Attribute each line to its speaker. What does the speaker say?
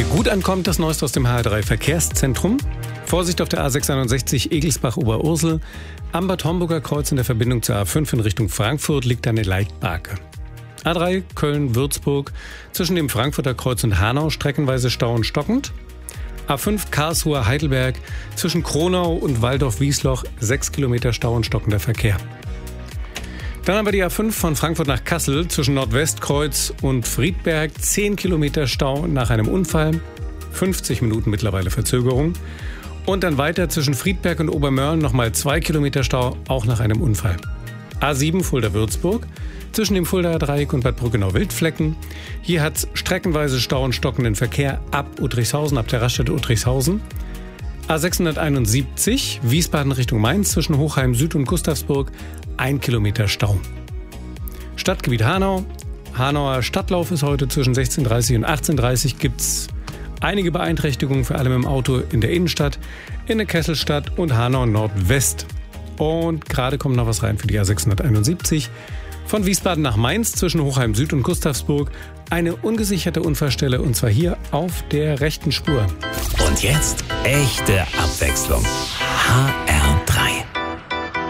Speaker 1: Hier gut ankommt, das Neueste aus dem HR3 Verkehrszentrum. Vorsicht auf der A661 Egelsbach-Oberursel. Am Bad Homburger Kreuz in der Verbindung zur A5 in Richtung Frankfurt liegt eine Leitbarke. A3 Köln-Würzburg zwischen dem Frankfurter Kreuz und Hanau streckenweise Stau und stockend. A5 Karlsruhe-Heidelberg zwischen Kronau und Waldorf-Wiesloch 6 Kilometer Stau und stockender Verkehr. Dann haben wir die A5 von Frankfurt nach Kassel zwischen Nordwestkreuz und Friedberg 10 Kilometer Stau nach einem Unfall, 50 Minuten mittlerweile Verzögerung. Und dann weiter zwischen Friedberg und Obermörlen nochmal 2 Kilometer Stau, auch nach einem Unfall. A7 Fulda-Würzburg zwischen dem Fuldaer Dreieck und Bad Brückenau-Wildflecken. Hier hat es streckenweise Stau und stockenden Verkehr ab Udrichshausen, ab der Raststätte Udrichshausen. A671 Wiesbaden Richtung Mainz zwischen Hochheim Süd und Gustavsburg 1 Kilometer Stau. Stadtgebiet Hanau. Hanauer Stadtlauf ist heute zwischen 16:30 und 18:30. Gibt es einige Beeinträchtigungen, vor allem im Auto in der Innenstadt, in der Kesselstadt und Hanau Nordwest. Und gerade kommt noch was rein für die A671. Von Wiesbaden nach Mainz zwischen Hochheim Süd und Gustavsburg eine ungesicherte Unfallstelle, und zwar hier auf der rechten Spur.
Speaker 2: Und jetzt echte Abwechslung. HR3.